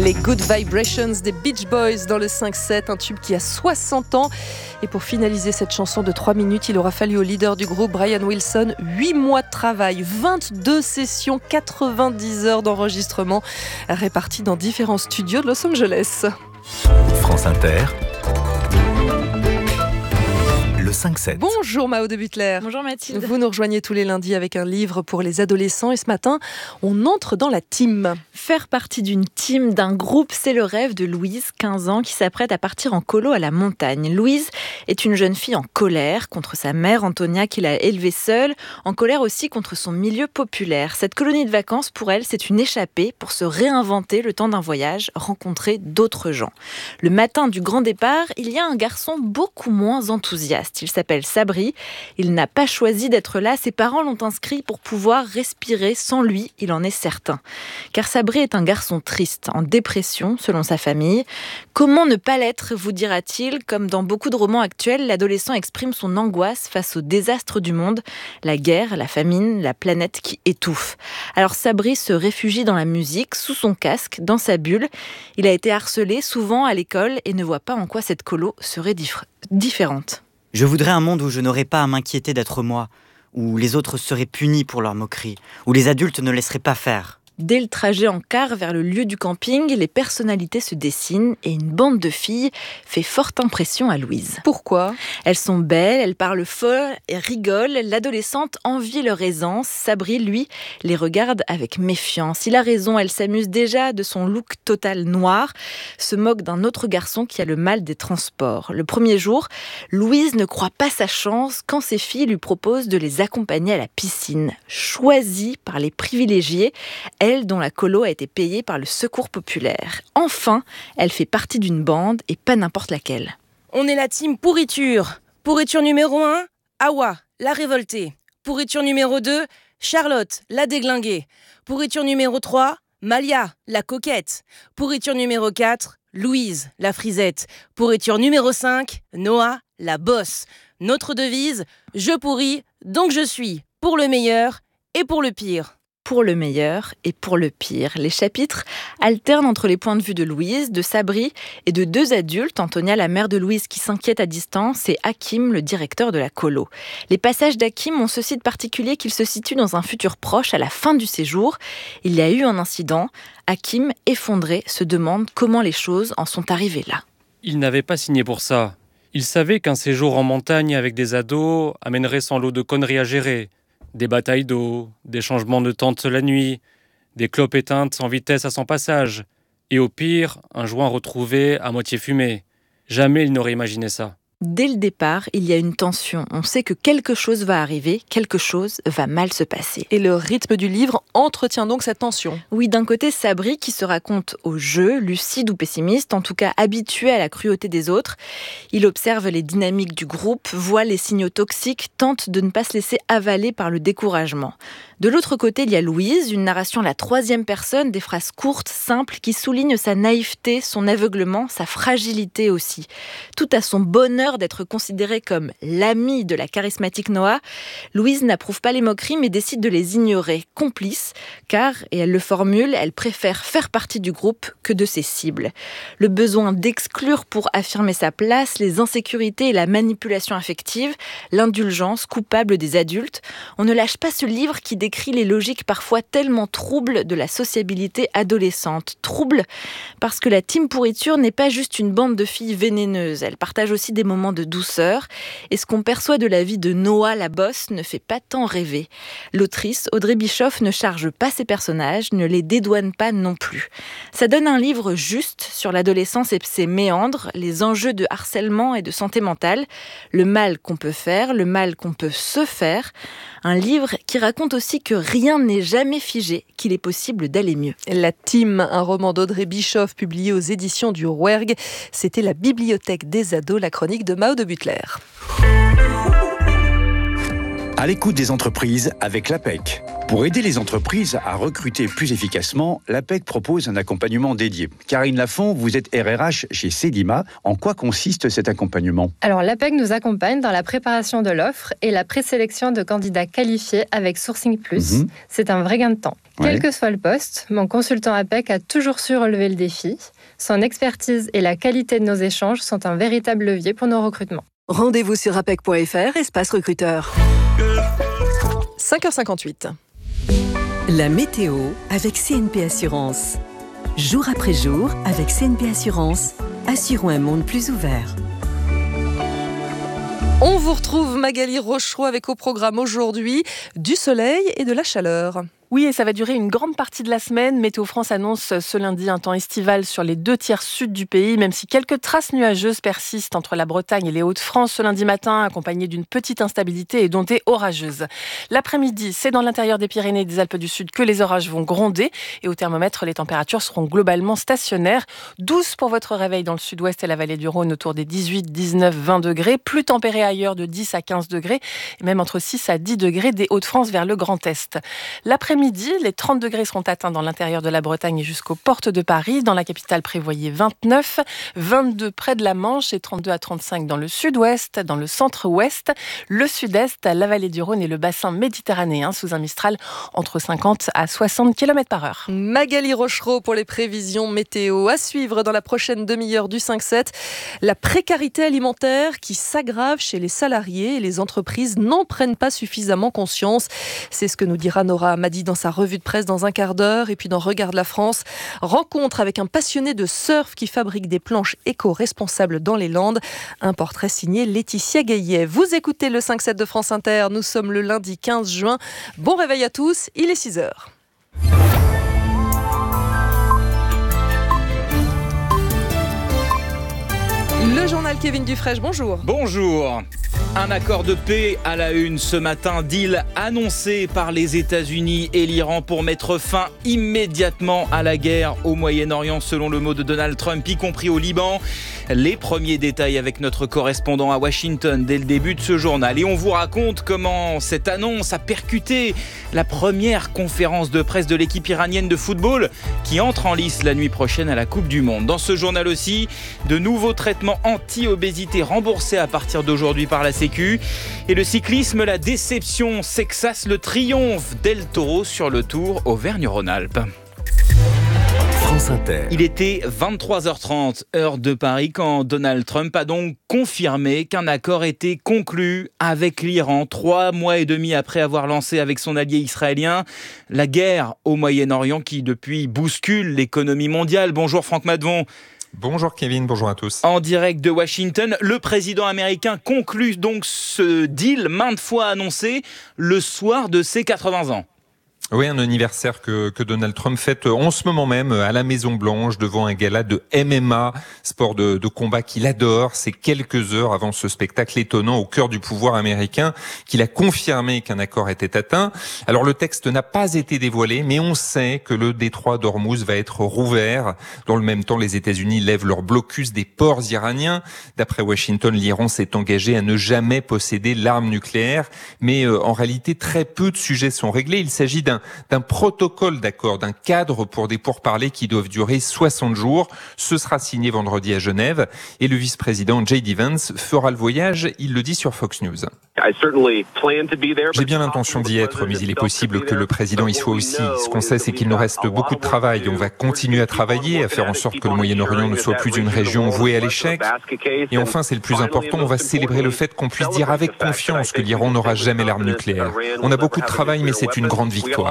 Les Good Vibrations des Beach Boys dans le 5-7, un tube qui a 60 ans. Et pour finaliser cette chanson de 3 minutes, il aura fallu au leader du groupe, Brian Wilson, 8 mois de travail, 22 sessions, 90 heures d'enregistrement réparties dans différents studios de Los Angeles. France Inter, le 5-7. Bonjour Mao de Butler. Bonjour Mathilde. Vous nous rejoignez tous les lundis avec un livre pour les adolescents et ce matin, on entre dans la team. Faire partie d'une team, d'un groupe, c'est le rêve de Louise, 15 ans, qui s'apprête à partir en colo à la montagne. Louise est une jeune fille en colère contre sa mère, Antonia, qui l'a élevée seule, en colère aussi contre son milieu populaire. Cette colonie de vacances, pour elle, c'est une échappée pour se réinventer le temps d'un voyage, rencontrer d'autres gens. Le matin du grand départ, il y a un garçon beaucoup moins enthousiaste. Il s'appelle Sabri. Il n'a pas choisi d'être là. Ses parents l'ont inscrit pour pouvoir respirer sans lui, il en est certain. Car Sabri est un garçon triste, en dépression, selon sa famille. Comment ne pas l'être, vous dira-t-il? Comme dans beaucoup de romans actuels, l'adolescent exprime son angoisse face au désastre du monde, la guerre, la famine, la planète qui étouffe. Alors Sabri se réfugie dans la musique, sous son casque, dans sa bulle. Il a été harcelé souvent à l'école et ne voit pas en quoi cette colo serait différente. Je voudrais un monde où je n'aurais pas à m'inquiéter d'être moi, où les autres seraient punis pour leurs moqueries, où les adultes ne laisseraient pas faire. Dès le trajet en car vers le lieu du camping, les personnalités se dessinent et une bande de filles fait forte impression à Louise. Pourquoi ? Elles sont belles, elles parlent fort et rigolent. L'adolescente envie leur aisance. Sabri, lui, les regarde avec méfiance. Il a raison, elle s'amuse déjà de son look total noir, se moque d'un autre garçon qui a le mal des transports. Le premier jour, Louise ne croit pas sa chance quand ses filles lui proposent de les accompagner à la piscine. Choisie par les privilégiés, elle dont la colo a été payée par le Secours populaire. Enfin, elle fait partie d'une bande et pas n'importe laquelle. On est la team pourriture. Pourriture numéro 1, Awa, la révoltée. Pourriture numéro 2, Charlotte, la déglinguée. Pourriture numéro 3, Malia, la coquette. Pourriture numéro 4, Louise, la frisette. Pourriture numéro 5, Noah, la bosse. Notre devise, je pourris, donc je suis. Pour le meilleur et pour le pire. Pour le meilleur et pour le pire. Les chapitres alternent entre les points de vue de Louise, de Sabri et de deux adultes, Antonia, la mère de Louise qui s'inquiète à distance, et Hakim, le directeur de la colo. Les passages d'Hakim ont ceci de particulier qu'il se situe dans un futur proche, à la fin du séjour. Il y a eu un incident. Hakim, effondré, se demande comment les choses en sont arrivées là. Il n'avait pas signé pour ça. Il savait qu'un séjour en montagne avec des ados amènerait son lot de conneries à gérer. Des batailles d'eau, des changements de tente la nuit, des clopes éteintes en vitesse à son passage, et au pire, un joint retrouvé à moitié fumé. Jamais il n'aurait imaginé ça. Dès le départ, il y a une tension. On sait que quelque chose va arriver, quelque chose va mal se passer. Et le rythme du livre entretient donc cette tension. Oui, d'un côté, Sabri qui se raconte au jeu, lucide ou pessimiste, en tout cas habitué à la cruauté des autres. Il observe les dynamiques du groupe, voit les signaux toxiques, tente de ne pas se laisser avaler par le découragement. De l'autre côté, il y a Louise, une narration à la troisième personne, des phrases courtes, simples, qui soulignent sa naïveté, son aveuglement, sa fragilité aussi. Tout à son bonheur d'être considérée comme l'amie de la charismatique Noah, Louise n'approuve pas les moqueries mais décide de les ignorer, complice, car, et elle le formule, elle préfère faire partie du groupe que de ses cibles. Le besoin d'exclure pour affirmer sa place, les insécurités et la manipulation affective, l'indulgence coupable des adultes. On ne lâche pas ce livre qui décrit les logiques parfois tellement troubles de la sociabilité adolescente. Troubles parce que la team pourriture n'est pas juste une bande de filles vénéneuses, elle partage aussi des moments de douceur, et ce qu'on perçoit de la vie de Noah, la bosse, ne fait pas tant rêver. L'autrice, Audrey Bischoff, ne charge pas ses personnages, ne les dédouane pas non plus. Ça donne un livre juste sur l'adolescence et ses méandres, les enjeux de harcèlement et de santé mentale, le mal qu'on peut faire, le mal qu'on peut se faire. Un livre qui raconte aussi que rien n'est jamais figé, qu'il est possible d'aller mieux. La Team, un roman d'Audrey Bischoff publié aux éditions du Rouergue. C'était la bibliothèque des ados, la chronique de Mao de Butler. À l'écoute des entreprises avec l'APEC. Pour aider les entreprises à recruter plus efficacement, l'APEC propose un accompagnement dédié. Karine Lafont, vous êtes RRH chez Cedima. En quoi consiste cet accompagnement ? Alors l'APEC nous accompagne dans la préparation de l'offre et la présélection de candidats qualifiés avec Sourcing Plus. C'est un vrai gain de temps. Quel que soit le poste, mon consultant APEC a toujours su relever le défi. Son expertise et la qualité de nos échanges sont un véritable levier pour nos recrutements. Rendez-vous sur apec.fr, espace recruteur. 5h58. La météo avec CNP Assurance. Jour après jour, avec CNP Assurance, assurons un monde plus ouvert. On vous retrouve Magali Rochereau avec au programme aujourd'hui du soleil et de la chaleur. Oui, et ça va durer une grande partie de la semaine. Météo France annonce ce lundi un temps estival sur les 2 tiers sud du pays, même si quelques traces nuageuses persistent entre la Bretagne et les Hauts-de-France ce lundi matin, accompagnées d'une petite instabilité et d'ondées orageuses. L'après-midi, c'est dans l'intérieur des Pyrénées et des Alpes du Sud que les orages vont gronder. Et au thermomètre, les températures seront globalement stationnaires. 12 pour votre réveil dans le sud-ouest et la vallée du Rhône, autour des 18, 19, 20 degrés. Plus tempéré ailleurs de 10 à 15 degrés, et même entre 6 à 10 degrés des Hauts-de-France vers le Grand Est. L'après-midi, les 30 degrés seront atteints dans l'intérieur de la Bretagne et jusqu'aux portes de Paris. Dans la capitale, prévoyez 29, 22 près de la Manche et 32 à 35 dans le sud-ouest, dans le centre-ouest, le sud-est, la vallée du Rhône et le bassin méditerranéen sous un Mistral entre 50 à 60 km/h. Magali Rochereau pour les prévisions météo. À suivre dans la prochaine demi-heure du 5-7, la précarité alimentaire qui s'aggrave chez les salariés et les entreprises n'en prennent pas suffisamment conscience. C'est ce que nous dira Nora Amadi dans sa revue de presse dans un quart d'heure. Et puis dans Regarde la France, rencontre avec un passionné de surf qui fabrique des planches éco-responsables dans les Landes. Un portrait signé Laetitia Gaillet. Vous écoutez le 5-7 de France Inter. Nous sommes le lundi 15 juin. Bon réveil à tous, il est 6h. Le journal Kevin Dufresne, bonjour. Bonjour. Un accord de paix à la une ce matin, deal annoncé par les États-Unis et l'Iran pour mettre fin immédiatement à la guerre au Moyen-Orient, selon le mot de Donald Trump, y compris au Liban. Les premiers détails avec notre correspondant à Washington dès le début de ce journal. Et on vous raconte comment cette annonce a percuté la première conférence de presse de l'équipe iranienne de football qui entre en lice la nuit prochaine à la Coupe du Monde. Dans ce journal aussi, de nouveaux traitements anti-obésité remboursés à partir d'aujourd'hui par la Sécu. Et le cyclisme, la déception s'exace, le triomphe d'El Toro sur le Tour Auvergne-Rhône-Alpes. France Inter. Il était 23h30, heure de Paris, quand Donald Trump a donc confirmé qu'un accord était conclu avec l'Iran 3 mois et demi après avoir lancé avec son allié israélien la guerre au Moyen-Orient qui depuis bouscule l'économie mondiale. Bonjour Franck Madvon. Bonjour Kevin, bonjour à tous. En direct de Washington, le président américain conclut donc ce deal maintes fois annoncé le soir de ses 80 ans. Oui, un anniversaire que Donald Trump fête en ce moment même à la Maison-Blanche devant un gala de MMA, sport de combat qu'il adore. C'est quelques heures avant ce spectacle étonnant au cœur du pouvoir américain qu'il a confirmé qu'un accord était atteint. Alors le texte n'a pas été dévoilé, mais on sait que le détroit d'Ormuz va être rouvert. Dans le même temps, les États-Unis lèvent leur blocus des ports iraniens. D'après Washington, l'Iran s'est engagé à ne jamais posséder l'arme nucléaire. Mais en réalité, très peu de sujets sont réglés. Il s'agit d'un protocole d'accord, d'un cadre pour des pourparlers qui doivent durer 60 jours. Ce sera signé vendredi à Genève et le vice-président J.D. Vance fera le voyage, il le dit sur Fox News. J'ai bien l'intention d'y être, mais il est possible que le président y soit aussi. Ce qu'on sait, c'est qu'il nous reste beaucoup de travail. On va continuer à travailler, à faire en sorte que le Moyen-Orient ne soit plus une région vouée à l'échec. Et enfin, c'est le plus important, on va célébrer le fait qu'on puisse dire avec confiance que l'Iran n'aura jamais l'arme nucléaire. On a beaucoup de travail, mais c'est une grande victoire.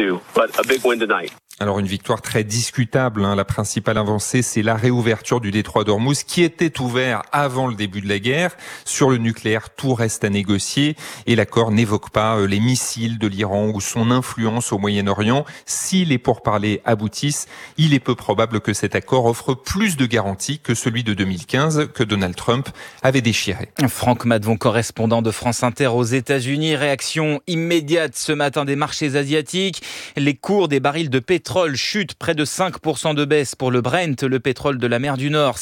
Alors une victoire très discutable, La principale avancée, c'est la réouverture du détroit d'Ormuz qui était ouvert avant le début de la guerre. Sur le nucléaire, tout reste à négocier et l'accord n'évoque pas les missiles de l'Iran ou son influence au Moyen-Orient. Si les pourparlers aboutissent, il est peu probable que cet accord offre plus de garanties que celui de 2015 que Donald Trump avait déchiré. Franck Madvon, correspondant de France Inter aux États-Unis. Réaction immédiate ce matin des marchés asiatiques médiatique. Les cours des barils de pétrole chutent, près de 5% de baisse pour le Brent, le pétrole de la mer du Nord,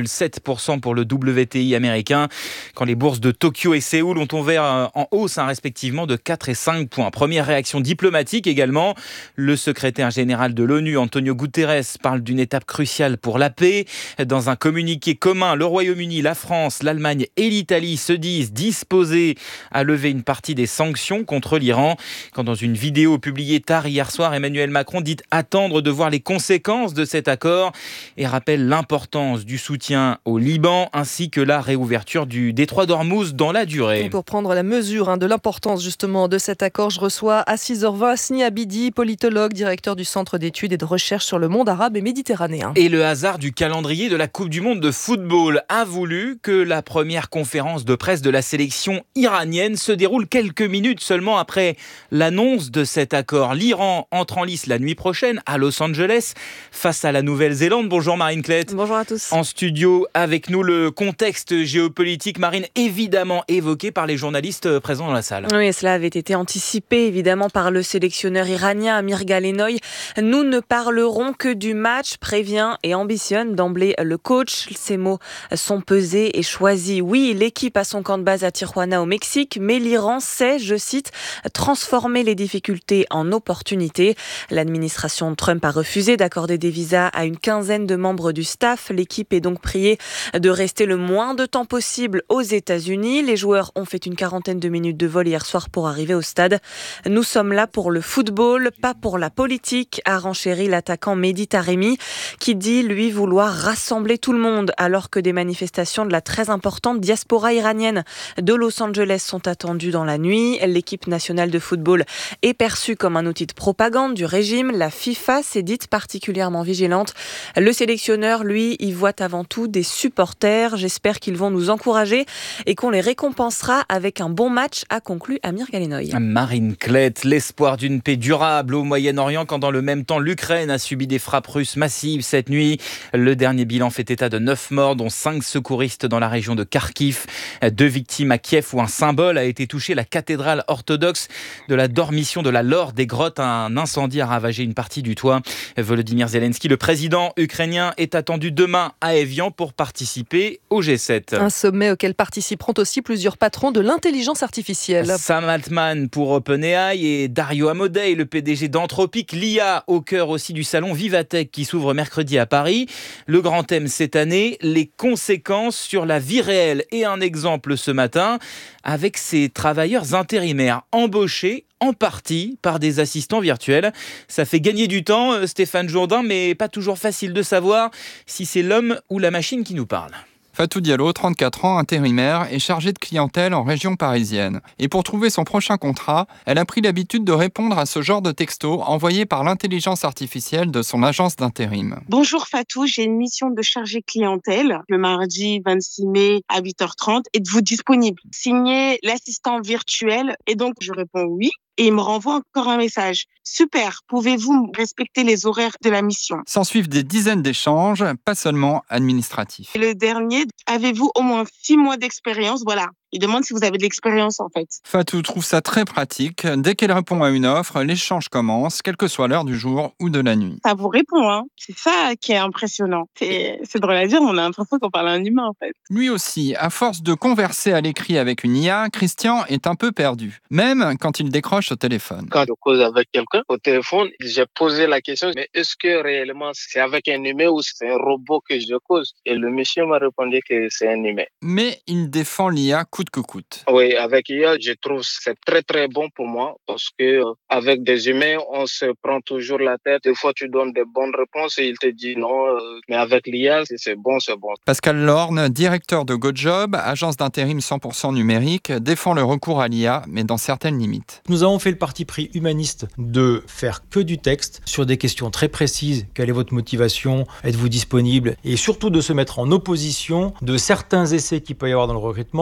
5,7% pour le WTI américain, quand les bourses de Tokyo et Séoul ont ouvert en hausse respectivement de 4 et 5 points. Première réaction diplomatique également. Le secrétaire général de l'ONU, Antonio Guterres, parle d'une étape cruciale pour la paix. Dans un communiqué commun, le Royaume-Uni, la France, l'Allemagne et l'Italie se disent disposés à lever une partie des sanctions contre l'Iran. Quand dans une vidéo publiée tard hier soir, Emmanuel Macron dit attendre de voir les conséquences de cet accord et rappelle l'importance du soutien au Liban ainsi que la réouverture du détroit d'Ormuz dans la durée. Et pour prendre la mesure de l'importance justement de cet accord, je reçois à 6h20 Asni Abidi, politologue, directeur du Centre d'études et de recherche sur le monde arabe et méditerranéen. Et le hasard du calendrier de la Coupe du Monde de football a voulu que la première conférence de presse de la sélection iranienne se déroule quelques minutes seulement après l'annonce de cet accord. L'Iran entre en lice la nuit prochaine à Los Angeles face à la Nouvelle-Zélande. Bonjour Marine Klett. Bonjour à tous. En studio avec nous, le contexte géopolitique, Marine, évidemment évoqué par les journalistes présents dans la salle. Oui, cela avait été anticipé évidemment par le sélectionneur iranien Amir Galenoy. Nous ne parlerons que du match, prévient et ambitionne d'emblée le coach. Ces mots sont pesés et choisis. Oui, l'équipe a son camp de base à Tijuana au Mexique, mais l'Iran sait, je cite, transformer les difficultés en opportunités. L'administration Trump a refusé d'accorder des visas à une quinzaine de membres du staff. L'équipe est donc priée de rester le moins de temps possible aux États-Unis. Les joueurs ont fait une quarantaine de minutes de vol hier soir pour arriver au stade. Nous sommes là pour le football, pas pour la politique, a renchéri l'attaquant Mehdi Taremi, qui dit, lui, vouloir rassembler tout le monde, alors que des manifestations de la très importante diaspora iranienne de Los Angeles sont attendues dans la nuit. L'équipe nationale de football est perçue comme un outil de propagande du régime. La FIFA s'est dite particulièrement vigilante. Le sélectionneur, lui, y voit avant tout des supporters. J'espère qu'ils vont nous encourager et qu'on les récompensera avec un bon match, a conclu Amir Galenoy. Marine Klett, l'espoir d'une paix durable au Moyen-Orient quand dans le même temps l'Ukraine a subi des frappes russes massives cette nuit. Le dernier bilan fait état de 9 morts, dont 5 secouristes dans la région de Kharkiv. 2 victimes à Kiev où un symbole a été touché, la cathédrale orthodoxe de la Dormition de la Laure des Grottes. Un incendie a ravagé une partie du toit. Volodymyr Zelensky, le président ukrainien, est attendu demain à Évian pour participer au G7. Un sommet auquel participeront aussi plusieurs patrons de l'intelligence artificielle. Sam Altman pour OpenAI et Dario Amodei, le PDG d'Anthropic, l'IA au cœur aussi du salon Vivatech qui s'ouvre mercredi à Paris. Le grand thème cette année, les conséquences sur la vie réelle. Et un exemple ce matin avec ces travailleurs intérimaires embauchés en partie par des assistants virtuels. Ça fait gagner du temps, Stéphane Jourdain, mais pas toujours facile de savoir si c'est l'homme ou la machine qui nous parle. Fatou Diallo, 34 ans, intérimaire, est chargée de clientèle en région parisienne. Et pour trouver son prochain contrat, elle a pris l'habitude de répondre à ce genre de textos envoyés par l'intelligence artificielle de son agence d'intérim. Bonjour Fatou, j'ai une mission de chargée clientèle le mardi 26 mai à 8h30. Êtes-vous disponible? Signé l'assistant virtuel. Et donc je réponds oui. Et il me renvoie encore un message. Super, pouvez-vous respecter les horaires de la mission? S'en suivent des dizaines d'échanges, pas seulement administratifs. Et le dernier, avez-vous au moins 6 mois d'expérience? Voilà. Il demande si vous avez de l'expérience en fait. Fatou trouve ça très pratique. Dès qu'elle répond à une offre, l'échange commence, quelle que soit l'heure du jour ou de la nuit. Ça vous répond, hein. C'est ça qui est impressionnant. C'est drôle à dire, on a l'impression qu'on parle à un humain en fait. Lui aussi, à force de converser à l'écrit avec une IA, Christian est un peu perdu. Même quand il décroche au téléphone. Quand je cause avec quelqu'un au téléphone, j'ai posé la question, mais est-ce que réellement c'est avec un humain ou c'est un robot que je cause? Et le monsieur m'a répondu que c'est un humain. Mais il défend l'IA coûte que coûte. Oui, avec IA, je trouve que c'est très très bon pour moi parce que avec des humains, on se prend toujours la tête. Des fois, tu donnes des bonnes réponses et il te dit non. Mais avec l'IA, c'est bon, c'est bon. Pascal Lorne, directeur de GoJob, agence d'intérim 100% numérique, défend le recours à l'IA, mais dans certaines limites. Nous avons fait le parti pris humaniste de faire que du texte sur des questions très précises. Quelle est votre motivation? Êtes-vous disponible? Et surtout de se mettre en opposition de certains essais qu'il peut y avoir dans le recrutement qui sont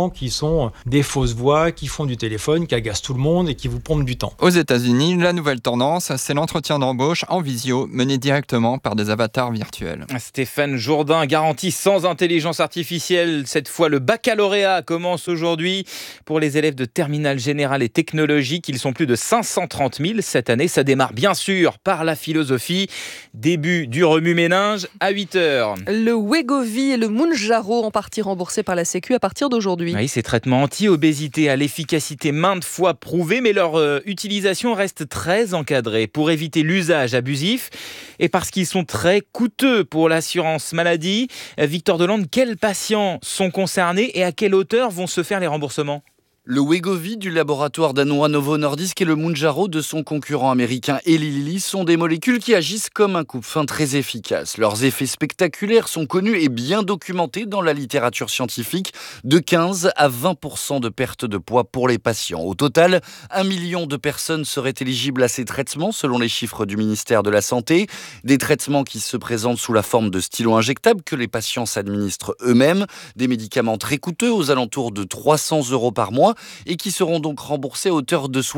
sont des fausses voix qui font du téléphone, qui agacent tout le monde et qui vous pompent du temps. Aux États-Unis, la nouvelle tendance, c'est l'entretien d'embauche en visio mené directement par des avatars virtuels. Stéphane Jourdain garantit sans intelligence artificielle. Cette fois, le baccalauréat commence aujourd'hui pour les élèves de terminale générale et technologique. Ils sont plus de 530 000 cette année. Ça démarre bien sûr par la philosophie. Début du remue-ménage à 8h. Le Wegovy et le Mounjaro en partie remboursés par la Sécu à partir d'aujourd'hui. Oui, ces traitements anti-obésité à l'efficacité maintes fois prouvée, mais leur utilisation reste très encadrée pour éviter l'usage abusif et parce qu'ils sont très coûteux pour l'assurance maladie. Victor Delande, quels patients sont concernés et à quelle hauteur vont se faire les remboursements ? Le Wegovy du laboratoire danois Novo Nordisk et le Mounjaro de son concurrent américain Eli Lilly sont des molécules qui agissent comme un coupe-faim très efficace. Leurs effets spectaculaires sont connus et bien documentés dans la littérature scientifique, de 15 à 20% de perte de poids pour les patients. Au total, 1 million de personnes seraient éligibles à ces traitements selon les chiffres du ministère de la Santé. Des traitements qui se présentent sous la forme de stylos injectables que les patients s'administrent eux-mêmes. Des médicaments très coûteux aux alentours de 300 € par mois et qui seront donc remboursés à hauteur de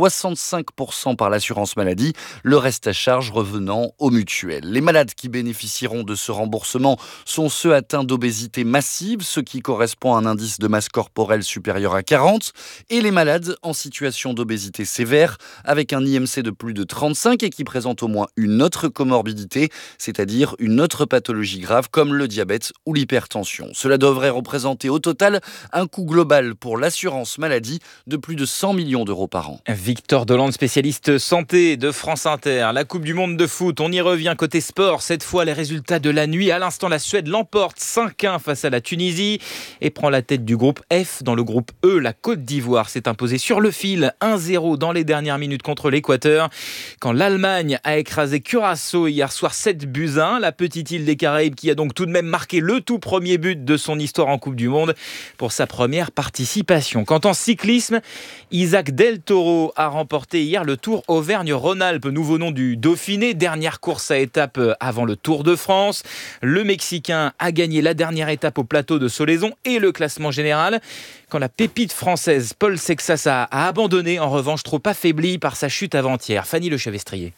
65% par l'assurance maladie, le reste à charge revenant aux mutuelles. Les malades qui bénéficieront de ce remboursement sont ceux atteints d'obésité massive, ce qui correspond à un indice de masse corporelle supérieur à 40, et les malades en situation d'obésité sévère, avec un IMC de plus de 35 et qui présentent au moins une autre comorbidité, c'est-à-dire une autre pathologie grave comme le diabète ou l'hypertension. Cela devrait représenter au total un coût global pour l'assurance maladie de plus de 100 millions d'euros par an. Victor Delande, spécialiste santé de France Inter. La Coupe du Monde de foot, on y revient côté sport. Cette fois, les résultats de la nuit. À l'instant, la Suède l'emporte 5-1 face à la Tunisie et prend la tête du groupe F. Dans le groupe E, la Côte d'Ivoire s'est imposée sur le fil 1-0 dans les dernières minutes contre l'Équateur. Quand l'Allemagne a écrasé Curaçao hier soir 7-1, la petite île des Caraïbes qui a donc tout de même marqué le tout premier but de son histoire en Coupe du Monde pour sa première participation. Quant en cyclisme, Isaac Del Toro a remporté hier le Tour Auvergne-Rhône-Alpes, nouveau nom du Dauphiné, dernière course à étape avant le Tour de France. Le Mexicain a gagné la dernière étape au plateau de Solaizon et le classement général. Quand la pépite française Paul Sexas a abandonné, en revanche trop affaibli par sa chute avant-hier. Fanny Lechevestrier.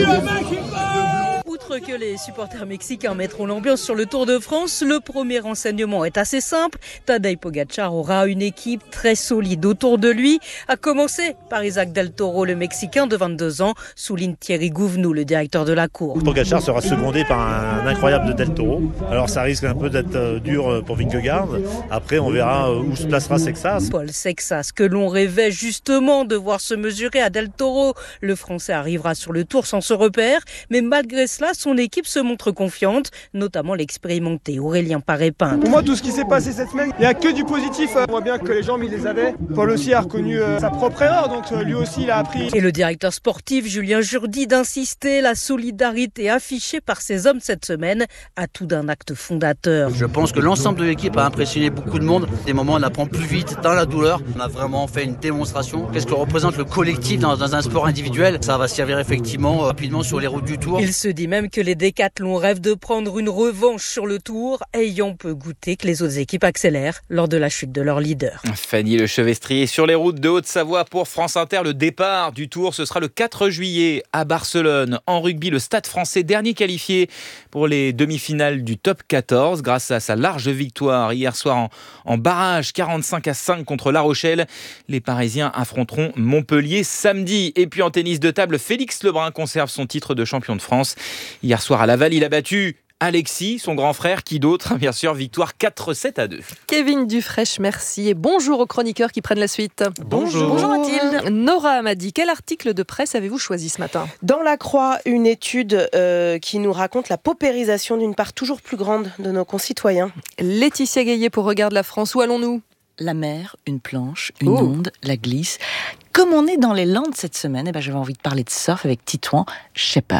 Outre que les supporters mexicains mettront l'ambiance sur le Tour de France, le premier renseignement est assez simple. Tadej Pogačar aura une équipe très solide autour de lui, à commencer par Isaac Del Toro, le Mexicain de 22 ans, souligne Thierry Gouvenou, le directeur de la course. Pogačar sera secondé par un incroyable de Del Toro. Alors ça risque un peu d'être dur pour Vingegaard. Après, on verra où se placera Sexas. Paul Sexas, que l'on rêvait justement de voir se mesurer à Del Toro. Le Français arrivera sur le Tour sans se repère, mais malgré cela, son équipe se montre confiante, notamment l'expérimenté Aurélien Paré-Pinte. Pour moi, tout ce qui s'est passé cette semaine, il n'y a que du positif. On voit bien que les jambes, il les avait. Paul aussi a reconnu sa propre erreur, donc lui aussi, il a appris. Et le directeur sportif Julien Jourdi d'insister, la solidarité affichée par ces hommes cette semaine, atout d'un acte fondateur. Je pense que l'ensemble de l'équipe a impressionné beaucoup de monde. Des moments, on apprend plus vite dans la douleur. On a vraiment fait une démonstration. Qu'est-ce que représente le collectif dans un sport individuel ? Ça va servir effectivement rapidement sur les routes du Tour. Il se dit même que les décathlons rêvent de prendre une revanche sur le Tour, ayant peu goûté que les autres équipes accélèrent lors de la chute de leur leader. Fanny Lechevestrier sur les routes de Haute-Savoie pour France Inter. Le départ du Tour, ce sera le 4 juillet à Barcelone. En rugby, le Stade français, dernier qualifié pour les demi-finales du top 14 grâce à sa large victoire hier soir en barrage 45-5 contre La Rochelle. Les Parisiens affronteront Montpellier samedi. Et puis en tennis de table, Félix Lebrun conserve son titre de champion de France. Hier soir à Laval, il a battu Alexis, son grand frère, qui d'autre, bien sûr, victoire 4-7-2. Kevin Dufresne, merci et bonjour aux chroniqueurs qui prennent la suite. Bonjour. Bonjour Mathilde. Nora Amadi, quel article de presse avez-vous choisi ce matin ? Dans La Croix, une étude qui nous raconte la paupérisation d'une part toujours plus grande de nos concitoyens. Laetitia Gaillet pour Regarde la France, où allons-nous ? La mer, une planche, une onde, la glisse. Comme on est dans les Landes cette semaine, j'avais envie de parler de surf avec Titouan Shepper.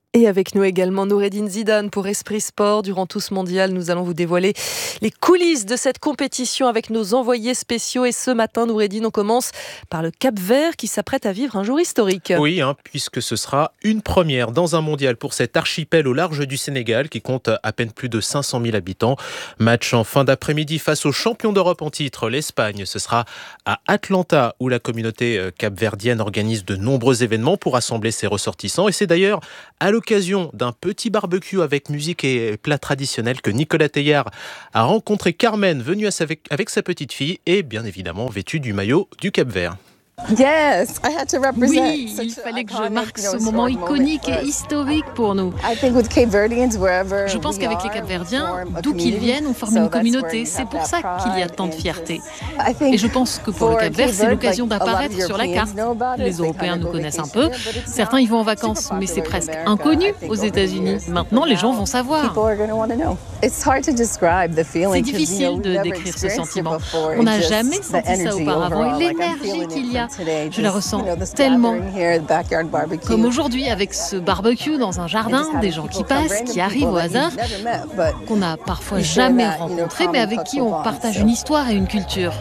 Et avec nous également Noureddine Zidane pour Esprit Sport. Durant tout ce mondial, nous allons vous dévoiler les coulisses de cette compétition avec nos envoyés spéciaux. Et ce matin, Noureddine, on commence par le Cap-Vert qui s'apprête à vivre un jour historique. Oui, puisque ce sera une première dans un mondial pour cet archipel au large du Sénégal qui compte à peine plus de 500 000 habitants. Match en fin d'après-midi face aux champions d'Europe en titre, l'Espagne. Ce sera à Atlanta où la communauté capverdienne organise de nombreux événements pour rassembler ses ressortissants. Et c'est d'ailleurs à l'occasion d'un petit barbecue avec musique et plats traditionnels que Nicolas Teillard a rencontré Carmen, venue avec sa petite fille et bien évidemment vêtue du maillot du Cap-Vert. Oui, il fallait que je marque ce moment iconique et historique pour nous. Je pense qu'avec les Capverdiens, d'où qu'ils viennent, on forme une communauté. C'est pour ça qu'il y a tant de fierté. Et je pense que pour le Cap-Vert, c'est l'occasion d'apparaître sur la carte. Les Européens nous connaissent un peu. Certains y vont en vacances, mais c'est presque inconnu aux États-Unis. Maintenant, les gens vont savoir. C'est difficile de décrire ce sentiment. On n'a jamais senti ça auparavant et l'énergie qu'il y a. Je la ressens tellement. Comme aujourd'hui avec ce barbecue dans un jardin, des gens qui passent, qui arrivent au hasard, qu'on n'a parfois jamais rencontrés, mais avec qui on partage une histoire et une culture.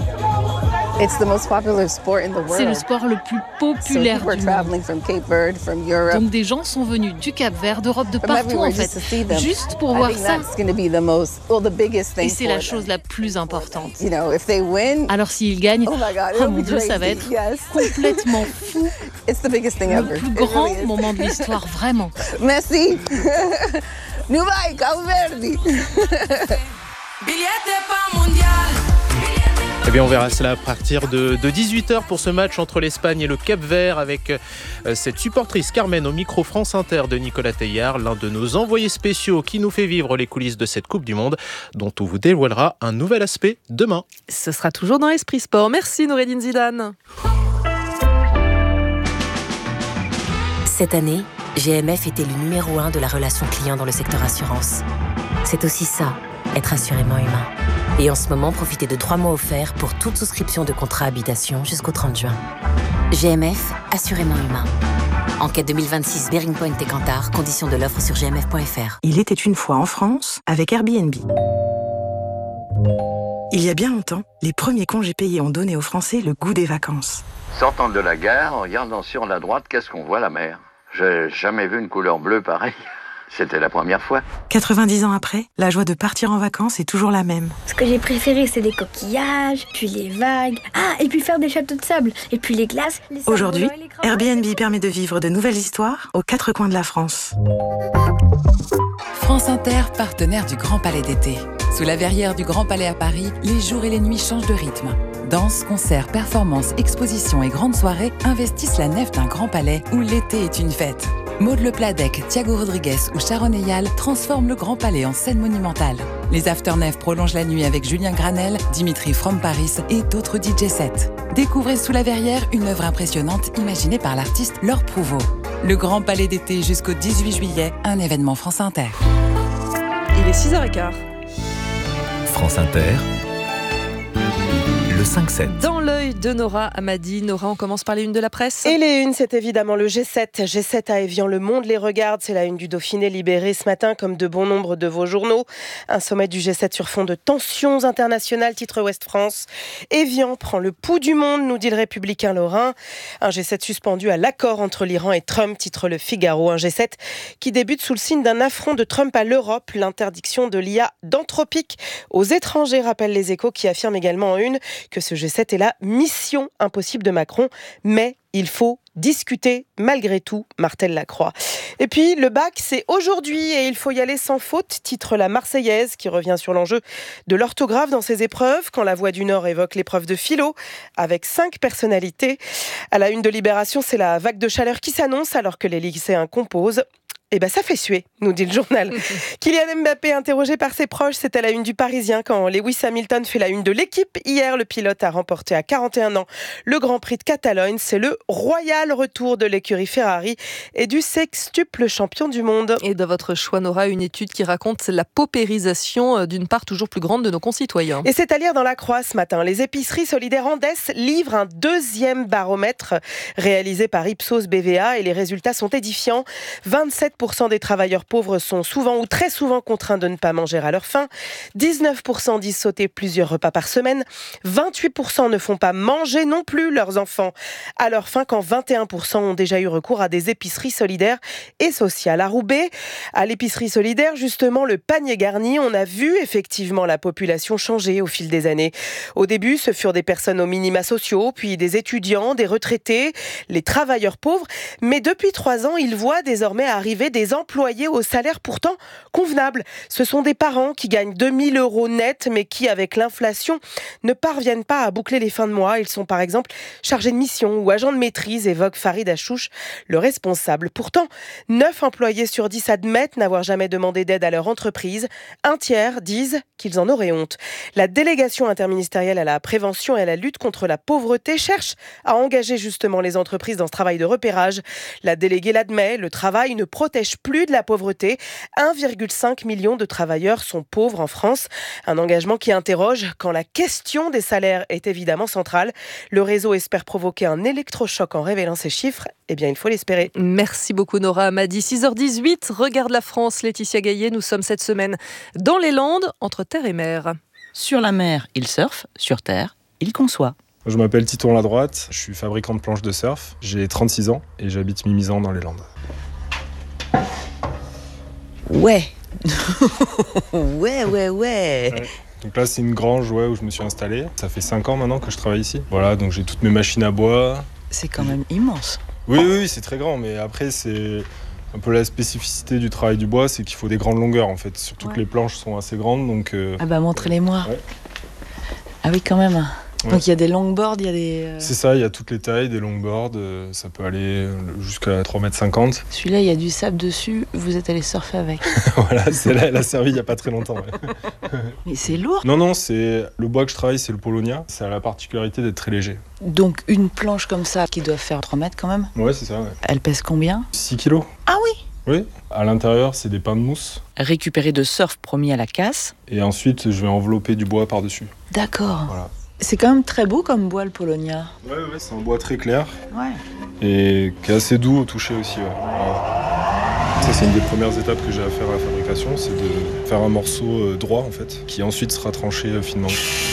C'est le sport le plus populaire du monde. Donc des gens sont venus du Cap-Vert, d'Europe, de partout en fait, juste pour voir ça. Et c'est la chose la plus importante. Alors s'ils gagnent, oh mon Dieu, ça va être complètement fou. Le plus grand moment de l'histoire, vraiment. Merci. Nous vai, Cabo Verde. Eh bien, on verra cela à partir de 18h pour ce match entre l'Espagne et le Cap-Vert avec cette supportrice Carmen au micro France Inter de Nicolas Teillard, l'un de nos envoyés spéciaux qui nous fait vivre les coulisses de cette Coupe du Monde dont on vous dévoilera un nouvel aspect demain. Ce sera toujours dans Esprit Sport. Merci Noureddine Zidane. Cette année, GMF était le numéro 1 de la relation client dans le secteur assurance. C'est aussi ça, être assurément humain. Et en ce moment, profitez de 3 mois offerts pour toute souscription de contrat habitation jusqu'au 30 juin. GMF, assurément humain. Enquête 2026 Bearing Point et Kantar, conditions de l'offre sur gmf.fr. Il était une fois en France avec Airbnb. Il y a bien longtemps, les premiers congés payés ont donné aux Français le goût des vacances. Sortant de la gare, en regardant sur la droite, qu'est-ce qu'on voit? La mer. J'ai jamais vu une couleur bleue pareille. C'était la première fois. 90 ans après, la joie de partir en vacances est toujours la même. Ce que j'ai préféré, c'est les coquillages, puis les vagues. Ah, et puis faire des châteaux de sable, et puis les glaces. Aujourd'hui, Airbnb permet de vivre de nouvelles histoires aux 4 coins de la France. France Inter, partenaire du Grand Palais d'été. Sous la verrière du Grand Palais à Paris, les jours et les nuits changent de rythme. Danse, concerts, performances, expositions et grandes soirées investissent la nef d'un Grand Palais où l'été est une fête. Maud Le Pladec, Thiago Rodriguez ou Sharon Eyal transforment le Grand Palais en scène monumentale. Les Afternef prolongent la nuit avec Julien Granel, Dimitri From Paris et d'autres DJ sets. Découvrez Sous la verrière une œuvre impressionnante imaginée par l'artiste Laure Prouveau. Le Grand Palais d'été jusqu'au 18 juillet, un événement France Inter. Il est 6h15. France Inter. Le 5-7. Dans l'œil de Nora Amadi. Nora, on commence par les unes de la presse. Et les unes, c'est évidemment le G7. G7 à Évian, le monde les regarde. C'est la une du Dauphiné libéré ce matin, comme de bon nombre de vos journaux. Un sommet du G7 sur fond de tensions internationales, titre Ouest France. Évian prend le pouls du monde, nous dit le Républicain lorrain. Un G7 suspendu à l'accord entre l'Iran et Trump, titre Le Figaro. Un G7 qui débute sous le signe d'un affront de Trump à l'Europe. L'interdiction de l'IA d'Anthropique aux étrangers, rappellent les Échos, qui affirment également en une que ce G7 est la mission impossible de Macron, mais il faut discuter malgré tout, martèle Lacroix. Et puis le bac, c'est aujourd'hui et il faut y aller sans faute, titre La Marseillaise, qui revient sur l'enjeu de l'orthographe dans ses épreuves, quand La Voix du Nord évoque l'épreuve de philo, avec 5 personnalités. À la une de Libération, c'est la vague de chaleur qui s'annonce alors que les lycéens composent. Eh ben ça fait suer, nous dit le journal. Kylian Mbappé interrogé par ses proches, c'est à la une du Parisien quand Lewis Hamilton fait la une de l'équipe. Hier, le pilote a remporté à 41 ans le Grand Prix de Catalogne. C'est le royal retour de l'écurie Ferrari et du sextuple champion du monde. Et dans votre choix, Nora, une étude qui raconte la paupérisation d'une part toujours plus grande de nos concitoyens. Et c'est à lire dans La Croix ce matin. Les épiceries solidaires Andes livrent un deuxième baromètre réalisé par Ipsos BVA et les résultats sont édifiants. 27% 25% des travailleurs pauvres sont souvent ou très souvent contraints de ne pas manger à leur faim. 19% disent sauter plusieurs repas par semaine. 28% ne font pas manger non plus leurs enfants à leur faim, quand 21% ont déjà eu recours à des épiceries solidaires et sociales. À Roubaix, à l'épicerie solidaire, justement, le panier garni, on a vu effectivement la population changer au fil des années. Au début, ce furent des personnes aux minima sociaux, puis des étudiants, des retraités, les travailleurs pauvres. Mais depuis 3 ans, ils voient désormais arriver des employés au salaire pourtant convenable. Ce sont des parents qui gagnent 2 000 € net, mais qui, avec l'inflation, ne parviennent pas à boucler les fins de mois. Ils sont par exemple chargés de mission ou agents de maîtrise, évoque Farid Achouch, le responsable. Pourtant, 9 employés sur 10 admettent n'avoir jamais demandé d'aide à leur entreprise. Un tiers disent qu'ils en auraient honte. La délégation interministérielle à la prévention et à la lutte contre la pauvreté cherche à engager justement les entreprises dans ce travail de repérage. La déléguée l'admet, le travail ne protège plus de la pauvreté. 1,5 million de travailleurs sont pauvres en France. Un engagement qui interroge quand la question des salaires est évidemment centrale. Le réseau espère provoquer un électrochoc en révélant ces chiffres. Eh bien, il faut l'espérer. Merci beaucoup Nora Amadi. 6h18, regarde la France, Laetitia Gaillet. Nous sommes cette semaine dans les Landes, entre terre et mer. Sur la mer, il surfe. Sur terre, il conçoit. Je m'appelle Titon Ladroite, je suis fabricant de planches de surf. J'ai 36 ans et j'habite Mimizan dans les Landes. Ouais. ouais. Donc là, c'est une grange où je me suis installé. Ça fait 5 ans maintenant que je travaille ici. Voilà, donc j'ai toutes mes machines à bois. C'est quand même immense. Oui, c'est très grand, mais après, c'est un peu la spécificité du travail du bois, c'est qu'il faut des grandes longueurs en fait. Surtout que les planches sont assez grandes, donc... Ah bah montrez-les-moi. Ouais. Ah oui, quand même. Ouais. Donc il y a des longboards, il y a des... C'est ça, il y a toutes les tailles, des longboards, ça peut aller jusqu'à 3,50 m. Celui-là, il y a du sable dessus, vous êtes allé surfer avec. Voilà, celle-là, elle a servi il n'y a pas très longtemps. Ouais. Mais c'est lourd. Non, c'est le bois que je travaille, c'est le Polonia. Ça a la particularité d'être très léger. Donc une planche comme ça, qui doit faire 3 mètres quand même. Ouais, c'est ça, ouais. Elle pèse combien ? 6 kilos. Ah oui ? Oui, à l'intérieur, c'est des pains de mousse. Récupérés de surf promis à la casse. Et ensuite, je vais envelopper du bois par-dessus. D'accord. Voilà. C'est quand même très beau comme bois, le Polonia. Ouais, c'est un bois très clair. Ouais. Et qui est assez doux au toucher aussi, ouais. Voilà. Ça, c'est une des premières étapes que j'ai à faire à la fabrication, c'est de faire un morceau droit, en fait, qui ensuite sera tranché finement.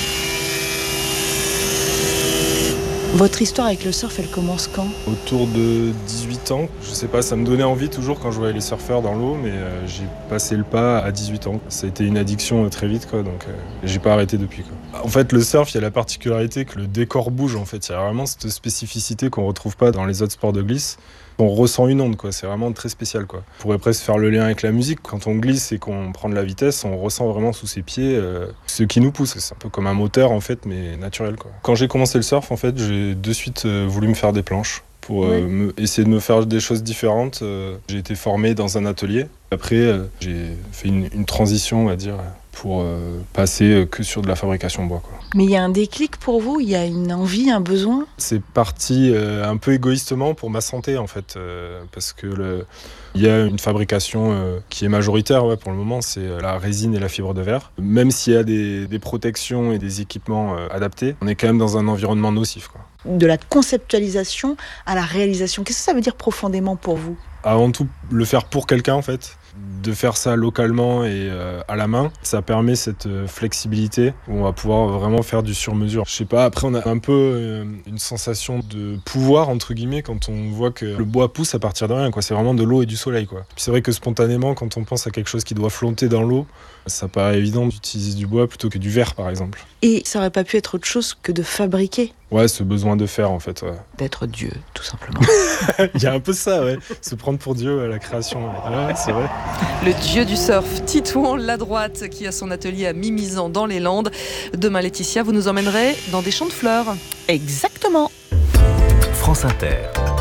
Votre histoire avec le surf, elle commence quand ? Autour de 18 ans. Je sais pas, ça me donnait envie toujours quand je voyais les surfeurs dans l'eau, mais j'ai passé le pas à 18 ans. Ça a été une addiction très vite, quoi, donc j'ai pas arrêté depuis, quoi. En fait, le surf, il y a la particularité que le décor bouge, en fait. Il y a vraiment cette spécificité qu'on retrouve pas dans les autres sports de glisse. On ressent une onde, quoi. C'est vraiment très spécial, quoi. On pourrait presque faire le lien avec la musique. Quand on glisse et qu'on prend de la vitesse, on ressent vraiment sous ses pieds ce qui nous pousse. C'est un peu comme un moteur, en fait, mais naturel, quoi. Quand j'ai commencé le surf, en fait, j'ai de suite voulu me faire des planches pour essayer de me faire des choses différentes. J'ai été formé dans un atelier. Après, j'ai fait une transition, on va dire, pour passer que sur de la fabrication bois, quoi. Mais il y a un déclic pour vous ? Il y a une envie, un besoin ? C'est parti un peu égoïstement pour ma santé, en fait, parce que il y a une fabrication qui est majoritaire pour le moment, c'est la résine et la fibre de verre. Même s'il y a des protections et des équipements adaptés, on est quand même dans un environnement nocif, quoi. De la conceptualisation à la réalisation, qu'est-ce que ça veut dire profondément pour vous ? Avant tout, le faire pour quelqu'un, en fait. De faire ça localement et à la main, ça permet cette flexibilité où on va pouvoir vraiment faire du sur-mesure. Je sais pas, après on a un peu une sensation de pouvoir entre guillemets quand on voit que le bois pousse à partir de rien, quoi. C'est vraiment de l'eau et du soleil, quoi. Puis c'est vrai que spontanément, quand on pense à quelque chose qui doit flotter dans l'eau, ça paraît évident d'utiliser du bois plutôt que du verre, par exemple. Et ça aurait pas pu être autre chose que de fabriquer ? Ouais, ce besoin de faire, en fait. Ouais. D'être Dieu, tout simplement. Il y a un peu ça, ouais. Se prendre pour Dieu à la création. Ouais, c'est vrai. Le dieu du surf, Titon Ladroite, qui a son atelier à Mimizan dans les Landes. Demain, Laetitia, vous nous emmènerez dans des champs de fleurs. Exactement. France Inter.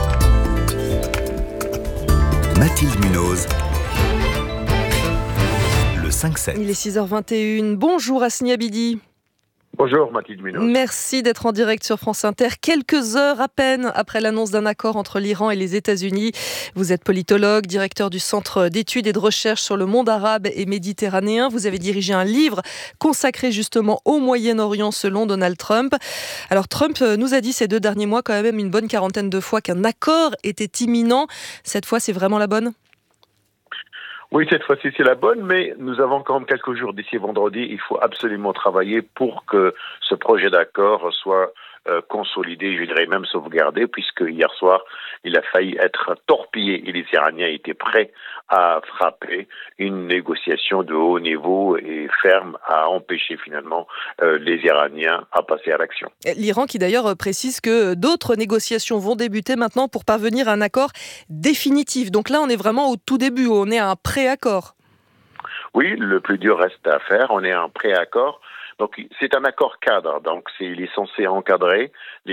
Mathilde Munoz. Le 5-7. Il est 6h21. Bonjour Asni Abidi. Bonjour Mathilde Munoz. Merci d'être en direct sur France Inter. Quelques heures à peine après l'annonce d'un accord entre l'Iran et les États-Unis. Vous êtes politologue, directeur du Centre d'études et de recherche sur le monde arabe et méditerranéen. Vous avez dirigé un livre consacré justement au Moyen-Orient selon Donald Trump. Alors Trump nous a dit ces 2 derniers mois quand même une bonne 40aine de fois qu'un accord était imminent. Cette fois, c'est vraiment la bonne ? Oui, cette fois-ci, c'est la bonne, mais nous avons quand même quelques jours d'ici vendredi. Il faut absolument travailler pour que ce projet d'accord soit consolidé, je dirais même sauvegardé, puisque hier soir, il a failli être torpillé et les Iraniens étaient prêts à frapper une négociation de haut niveau et ferme à empêcher finalement les Iraniens à passer à l'action. L'Iran qui d'ailleurs précise que d'autres négociations vont débuter maintenant pour parvenir à un accord définitif. Donc là, on est vraiment au tout début, on est à un pré-accord. Oui, le plus dur reste à faire, on est à un pré-accord. Donc c'est un accord cadre, donc il est censé encadrer les